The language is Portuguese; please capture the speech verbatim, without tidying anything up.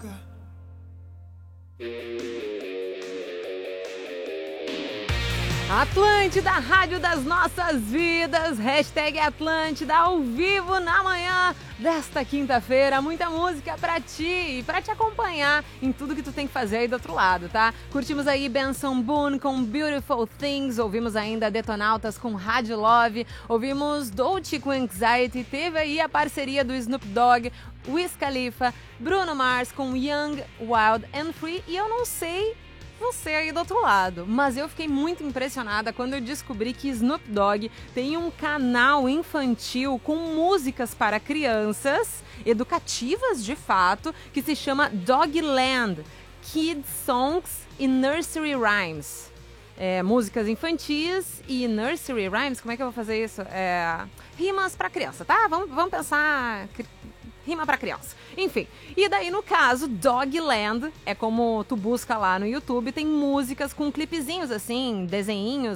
Atlântida, rádio das nossas vidas, hashtag Atlântida ao vivo na manhã desta quinta-feira. Muita música pra ti e pra te acompanhar em tudo que tu tem que fazer aí do outro lado, tá? Curtimos aí Benson Boone com Beautiful Things, ouvimos ainda Detonautas com Radio Love, ouvimos Dolce com Anxiety, teve aí a parceria do Snoop Dogg, Wiz Khalifa, Bruno Mars com Young, Wild and Free, e eu não sei você aí do outro lado, mas eu fiquei muito impressionada quando eu descobri que Snoop Dogg tem um canal infantil com músicas para crianças, educativas de fato, que se chama Dogland, Kids Songs e Nursery Rhymes. É, músicas infantis e nursery rhymes, como é que eu vou fazer isso? É, rimas para criança, tá? Vamos, vamos pensar... Rima pra criança. Enfim, e daí no caso, Dogland, é como tu busca lá no YouTube, tem músicas com clipezinhos assim, desenhinhos,